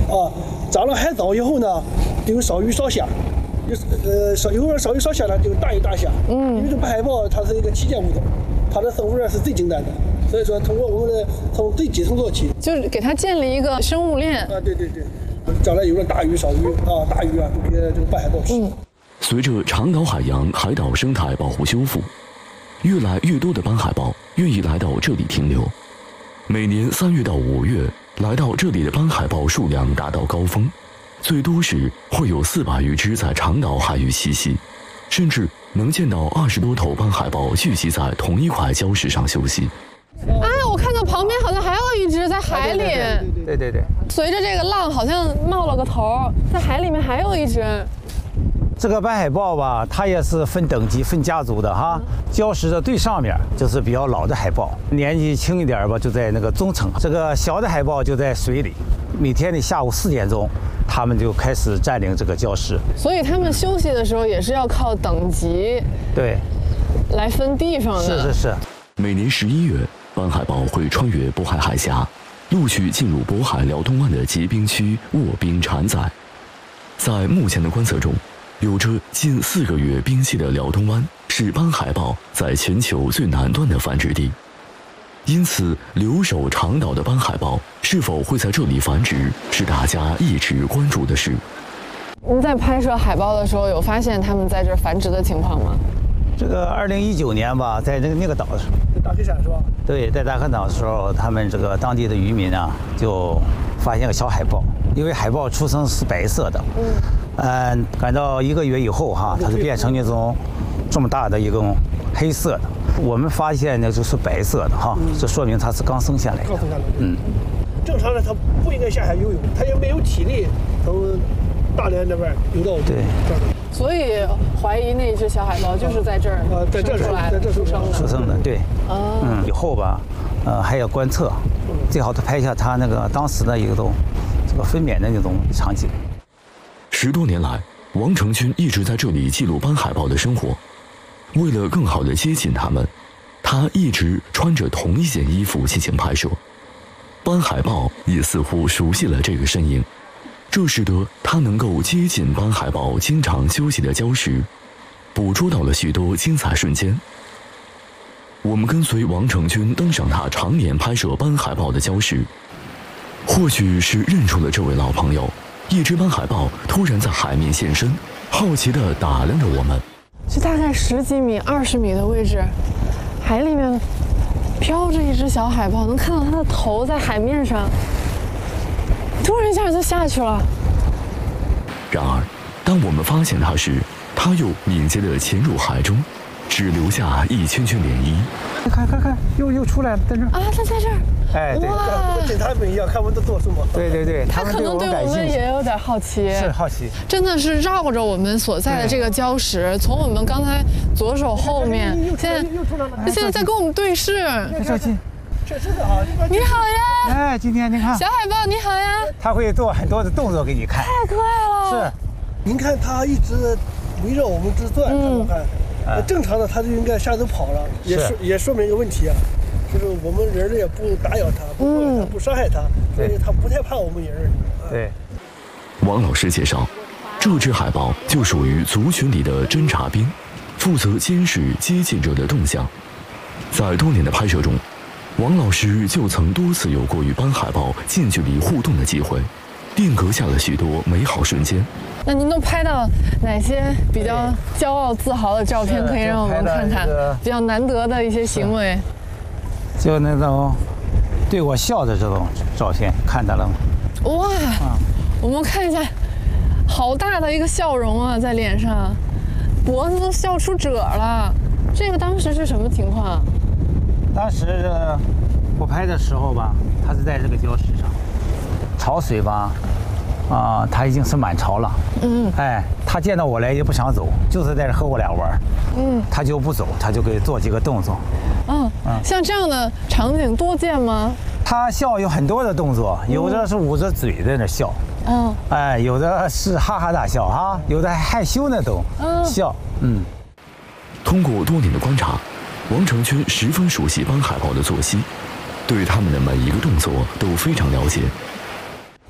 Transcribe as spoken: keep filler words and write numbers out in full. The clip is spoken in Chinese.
啊，长了海藻以后呢，就少鱼少虾，有呃少有点少鱼少虾呢，就大鱼大虾。嗯，因为这斑海豹它是一个旗舰物种，它的生物链是最精单的，所以说通过我们的从最基层做起， 就是给它建立一个生物链。 啊，对对对，将来有了大鱼少鱼啊，大鱼啊都给这个斑海豹吃。嗯。 随着长岛海洋海岛生态保护修复，越来越多的斑海豹愿意来到这里停留。每年三月到五月，来到这里的斑海豹数量达到高峰，最多时会有四百余只在长岛海域栖息，甚至能见到二十多头斑海豹聚集在同一块礁石上休息。 啊，我看到旁边好像还有一只在海里。 对对对。 随着这个浪好像冒了个头，在海里面还有一只。 这个斑海豹吧，它也是分等级、分家族的哈。礁石的最上面就是比较老的海豹，年纪轻一点吧，就在那个中层。这个小的海豹就在水里。每天的下午四点钟，它们就开始占领这个礁石。 所以它们休息的时候也是要靠等级对来分地方的。 是是是。 每年十一月，斑海豹会穿越渤海海峡，陆续进入渤海辽东湾的结冰区卧冰产崽。在目前的观测中，有着近四个月冰期的辽东湾是斑海豹在全球最南端的繁殖地，因此留守长岛的斑海豹是否会在这里繁殖，是大家一直关注的事。 您在拍摄海豹的时候，有发现它们在这儿繁殖的情况吗？ 这个二零一九年吧，在那个那个岛上， 大黑山是吧？ 对，在大黑岛的时候，他们这个当地的渔民啊，就发现个小海豹，因为海豹出生是白色的，嗯。嗯，赶到一个月以后哈，它就变成那种这么大的一种黑色的。我们发现呢就是白色的哈，嗯、这说明它是刚生下来的。 刚生下来。 嗯。 正常的它不应该下海游泳，它也没有体力从大连那边游到对。 所以怀疑那只小海豹就是在这儿啊，在这出来的，出生的。 出生的，对。哦。嗯，以后吧，呃，还要观测，最好是拍一下它那个当时的一种这个分娩的那种场景。 十多年来，王成军一直在这里记录斑海豹的生活。为了更好地接近它们，他一直穿着同一件衣服进行拍摄。斑海豹也似乎熟悉了这个身影，这使得他能够接近斑海豹经常休息的礁石，捕捉到了许多精彩瞬间。我们跟随王成军登上他常年拍摄斑海豹的礁石，或许是认出了这位老朋友。一只斑海豹突然在海面现身，好奇地打量着我们。 就大概十几米、二十米的位置，海里面飘着一只小海豹，能看到它的头在海面上，突然一下就下去了。 然而，当我们发现它时，它又敏捷地潜入海中，只留下一圈圈涟漪。 看看看，又又出来了，在这儿啊，它在这儿。 哎，对， 跟他们一样，看我们都做什么。 对对对， 他可能对我们也有点好奇。 是好奇， 真的是绕着我们所在的这个礁石，从我们刚才左手后面，现在现在在跟我们对视。 小心， 这是的啊！ 你好呀！ 哎，今天您看， 小海豹你好呀！ 他会做很多的动作给你看， 太可爱了。 是， 您看他一直围绕我们这转，看看看，正常的他就应该下头跑了，也说也说明一个问题啊。就是我们人类也不打扰它，不过它不伤害它，所以它不太怕我们人。 对。 王老师介绍，这只海豹就属于族群里的侦察兵，负责监视接近者的动向。在多年的拍摄中，王老师就曾多次有过与斑海豹近距离互动的机会，定格下了许多美好瞬间。 那您都拍到哪些比较骄傲自豪的照片，可以让我们看看比较难得的一些行为？ 就那种对我笑的这种照片，看到了吗？ 哇、嗯，我们看一下，好大的一个笑容啊，在脸上，脖子都笑出褶了。这个当时是什么情况？ 当时我拍的时候吧，它是在这个礁石上，潮水吧，啊、呃，它已经是满潮了。嗯，哎，它见到我来也不想走，就是在这和我俩玩。嗯，它就不走，它就给做几个动作。 嗯，像这样的场景多见吗？ 它笑有很多的动作，有的是捂着嘴在那笑，嗯，哎，有的是哈哈大笑哈，有的还害羞那种笑，嗯。 通过多年的观察，王成军十分熟悉斑海豹的作息，对他们的每一个动作都非常了解。